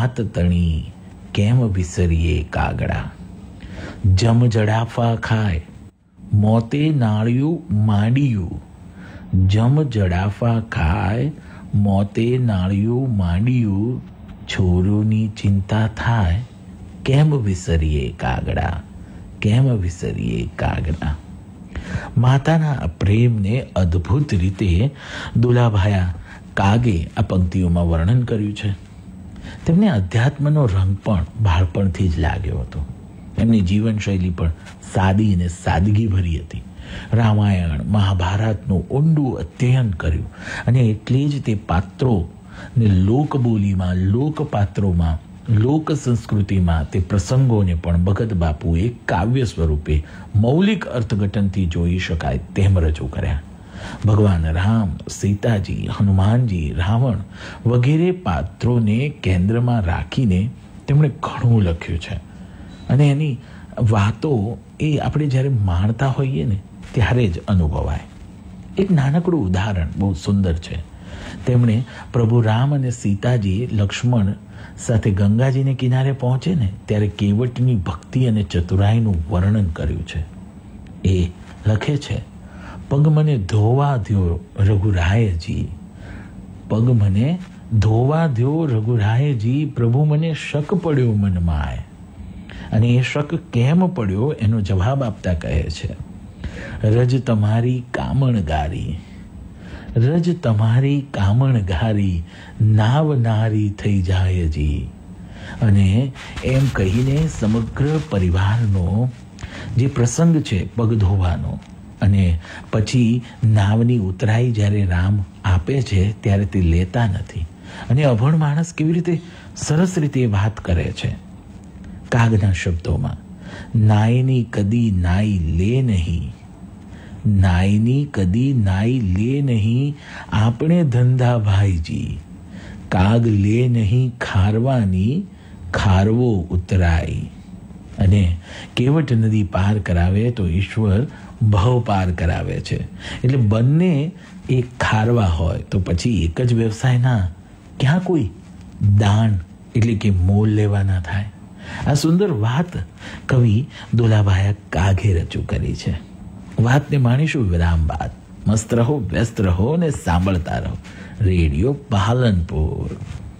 માત તણી કેમ વિસરીએ કાગડા. જમ જડાફા ખાય મોતે નાળિયું માંડિયું. જમ જડાફા ખાય મોતે નાળિયું માંડિયું. છોરુની ચિંતા થાય કેમ વિસરીએ કાગડા, કેમ વિસરીએ કાગડા. માતાના પ્રેમને અદ્ભુત રીતે દુલાભાયા કાગે આ પંક્તિઓમાં વર્ણન કર્યું છે. તેમને અધ્યાત્મનો રંગ પણ બાળપણથી જ લાગ્યો હતો. એમની જીવનશૈલી પણ સાદી અને સાદગીભરી હતી. રામાયણ મહાભારતનું ઊંડું અધ્યયન કર્યું અને એટલે જ તે પાત્રો ને લોકબોલીમાં, લોકપાત્રોમાં, લોક સંસ્કૃતિમાં તે પ્રસંગોને પણ ભગત બાપુએ કાવ્ય સ્વરૂપે મૌલિક અર્થઘટનથી જોઈ શકાય તેમ રજૂ કર્યા. ભગવાન રામ, સીતાજી, હનુમાનજી, રાવણ વગેરે પાત્રોને કેન્દ્રમાં રાખીને તેમણે ઘણું લખ્યું છે અને એની વાતો એ આપણે જ્યારે માણતા હોઈએ ને ત્યારે જ અનુભવાય. એક નાનકડું ઉદાહરણ બહુ સુંદર છે. તેમણે પ્રભુ રામ અને સીતાજી લક્ષ્મણ સાથે ગંગાજીને કિનારે પહોંચે ને ત્યારે કેવટની ભક્તિ અને ચતુરાઈનું વર્ણન કર્યું છે. એ લખે છે, પગ મને ધોવા દ્યો રઘુરાયજી, પગ મને ધોવા દ્યો રઘુરાયજી, પ્રભુ મને શક પડ્યો મનમાય. અને એ શક કેમ પડ્યો એનો જવાબ આપતા કહે છે, રજ તમારી કામણગારી, રજ તમારી કામણગારી, નાવ નારી થઈ જાય જી. અને એમ કહીને સમગ્ર પરિવારનો જે પ્રસંગ છે પગ ધોવાનો અને પછી નાવની ઉતરાઈ જ્યારે રામ આપે છે ત્યારે તે લેતા નથી. અને અભણ માણસ કેવી રીતે સરસ રીતે વાત કરે છે કાગના શબ્દોમાં, નાયની કદી નાઈ લે નહીં, નાયની કદી નાઈ લે નહીં, આપણે ધંધા ભાઈજી, કાગ લે નહીં ખારવાની, ખારવો ઉતરાય. અને કેવટ નદી પાર કરાવે તો ઈશ્વર ભવ પાર કરાવે છે. એટલે બંને એક ખારવા હોય તો પછી એક જ વ્યવસાયના ક્યાં કોઈ દાન એટલે કે મોલ લેવાના થાય. આ સુંદર વાત કવિ દુલાભાયા કાગે રજૂ કરી છે. વાતને માણીશું વિરામ બાદ. મસ્ત રહો, વ્યસ્ત રહો અને સાંભળતા રહો રેડિયો પાલનપુર.